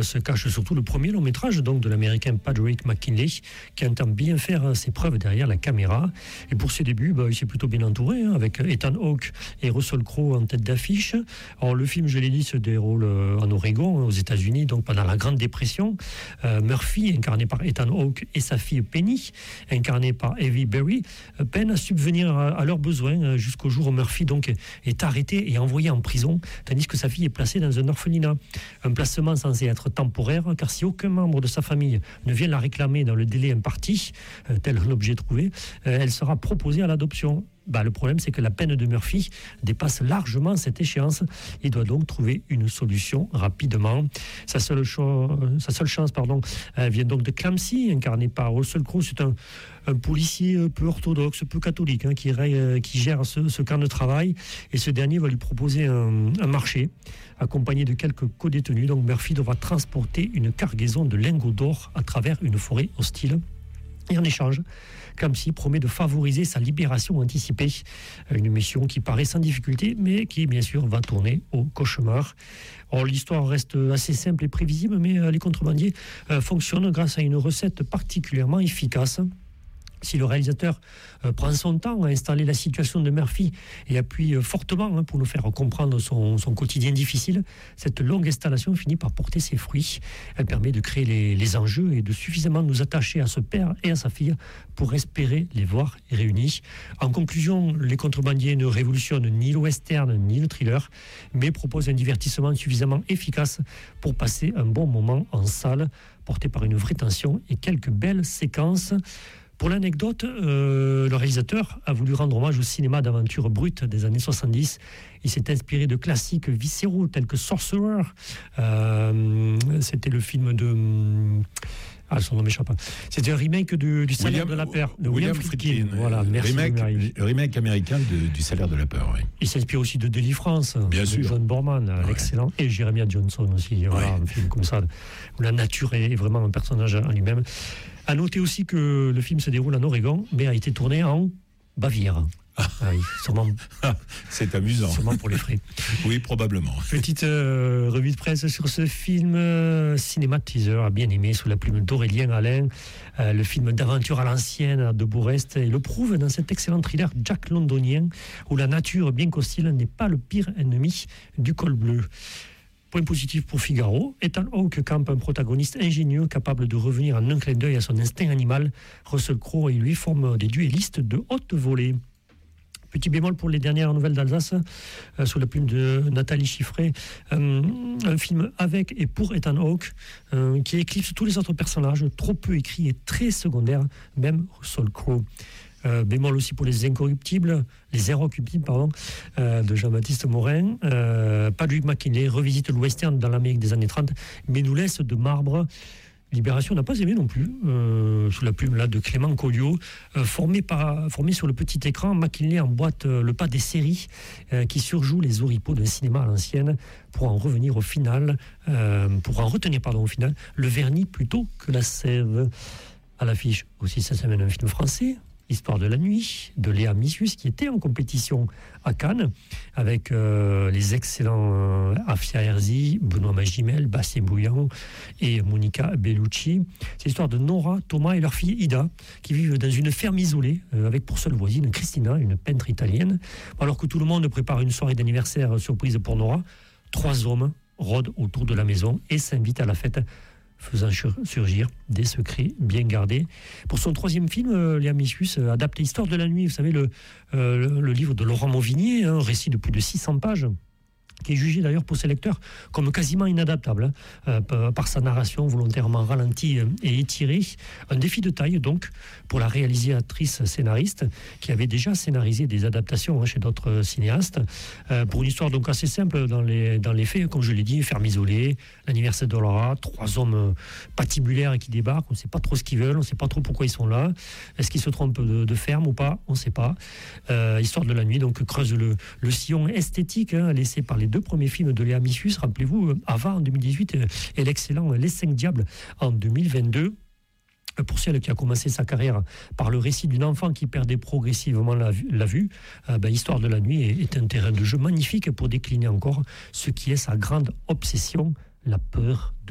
se cache surtout le premier long métrage donc, de l'américain Patrick McKinley, qui entend bien faire ses preuves derrière la caméra. Et pour ses débuts, il s'est plutôt bien entouré, avec Ethan Hawke et Russell Crowe en tête d'affiche. Alors le film, je l'ai dit, se déroule en Oregon, aux États-Unis, donc pendant la Grande Dépression. Murphy, incarné par Ethan Hawke, et sa fille Penny, incarnée par Evie Berry, peinent à subvenir à leurs besoins jusqu'au jour où Murphy donc, est arrêté et envoyé en prison, tandis que sa fille est placée dans un orphelinat. Un placement censé être temporaire, car si aucun membre de sa famille ne vient la réclamer dans le délai imparti, tel un objet trouvé, elle sera proposée à l'adoption. Le problème, c'est que la peine de Murphy dépasse largement cette échéance. Il doit donc trouver une solution rapidement. Sa seule chance, vient donc de Clancy, incarné par Russell Crowe. C'est un policier peu orthodoxe, peu catholique, qui gère ce camp de travail. Et ce dernier va lui proposer un marché, accompagné de quelques co-détenus. Donc Murphy devra transporter une cargaison de lingots d'or à travers une forêt hostile. Et en échange, Clancy promet de favoriser sa libération anticipée. Une mission qui paraît sans difficulté, mais qui, bien sûr, va tourner au cauchemar. Or, l'histoire reste assez simple et prévisible, mais les contrebandiers fonctionnent grâce à une recette particulièrement efficace. Si le réalisateur prend son temps à installer la situation de Murphy et appuie fortement pour nous faire comprendre son quotidien difficile, cette longue installation finit par porter ses fruits. Elle permet de créer les enjeux et de suffisamment nous attacher à ce père et à sa fille pour espérer les voir réunis. En conclusion, Les Contrebandiers ne révolutionnent ni le western ni le thriller, mais proposent un divertissement suffisamment efficace pour passer un bon moment en salle, porté par une vraie tension et quelques belles séquences. Pour l'anecdote, le réalisateur a voulu rendre hommage au cinéma d'aventure brute des années 70. Il s'est inspiré de classiques viscéraux tels que Sorcerer. C'était le film de... son nom m'échappe. C'était un remake du Salaire de la peur de William Friedkin. Voilà, merci. Remake américain du Salaire de la peur. Oui. Il s'inspire aussi de Délivrance, de John Borman, l'excellent, et Jeremiah Johnson aussi. Voilà, un film comme ça où la nature est vraiment un personnage en lui-même. À noter aussi que le film se déroule en Oregon, mais a été tourné en Bavière. Sûrement. C'est amusant. Sûrement pour les frais. Oui, probablement. Petite revue de presse sur ce film. Cinéma Teaser a bien aimé, sous la plume d'Aurélien Alain. Le film d'aventure à l'ancienne de Bourrest. Et le prouve dans cet excellent thriller Jack Londonien, où la nature, bien qu'hostile, n'est pas le pire ennemi du col bleu. Point positif pour Figaro, Ethan Hawke campe un protagoniste ingénieux capable de revenir en un clin d'œil à son instinct animal. Russell Crowe et lui forment des duellistes de haute volée. Petit bémol pour les dernières nouvelles d'Alsace, sous la plume de Nathalie Chiffré, un film avec et pour Ethan Hawke, qui éclipse tous les autres personnages, trop peu écrits et très secondaires, même Russell Crowe. Bémol aussi pour les Incorruptibles, les Inrecuptibles, de Jean-Baptiste Morin. Patrick McKinley revisite le western dans l'Amérique des années 30, mais nous laisse de marbre. Libération n'a pas aimé non plus, sous la plume là, de Clément Colliot. Formé sur le petit écran, McKinley emboîte le pas des séries qui surjouent les oripeaux d'un cinéma à l'ancienne pour en retenir au final le vernis plutôt que la sève. À l'affiche aussi cette semaine un film français, Histoire de la nuit, de Léa Missus, qui était en compétition à Cannes, avec les excellents Afia Herzi, Benoît Magimel, Bastien Bouillant et Monica Bellucci. C'est l'histoire de Nora, Thomas et leur fille Ida, qui vivent dans une ferme isolée, avec pour seule voisine Christina, une peintre italienne. Alors que tout le monde prépare une soirée d'anniversaire surprise pour Nora, 3 hommes rôdent autour de la maison et s'invitent à la fête, faisant surgir des secrets bien gardés. Pour son 3e film, Léa Missus adapte Histoire de la nuit, vous savez, le livre de Laurent Mauvignier, un récit de plus de 600 pages, qui est jugé d'ailleurs pour ses lecteurs comme quasiment inadaptable, par sa narration volontairement ralentie et étirée. Un défi de taille donc pour la réalisatrice scénariste qui avait déjà scénarisé des adaptations chez d'autres cinéastes, pour une histoire donc assez simple dans les faits, comme je l'ai dit, ferme isolée, l'anniversaire de Laura, 3 hommes patibulaires qui débarquent, on ne sait pas trop ce qu'ils veulent, on ne sait pas trop pourquoi ils sont là, est-ce qu'ils se trompent de ferme ou pas, on ne sait pas. Histoire de la nuit donc creuse le sillon esthétique laissé par les 2 premiers films de Léa Missus, rappelez-vous, Ava en 2018 et l'excellent Les 5 Diables en 2022. Pour celle qui a commencé sa carrière par le récit d'une enfant qui perdait progressivement la vue, Histoire de la nuit est un terrain de jeu magnifique pour décliner encore ce qui est sa grande obsession, la peur de